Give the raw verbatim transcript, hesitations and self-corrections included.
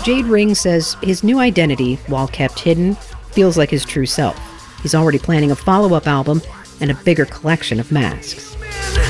Jade Ring says his new identity, while kept hidden, feels like his true self. He's already planning a follow-up album and a bigger collection of masks.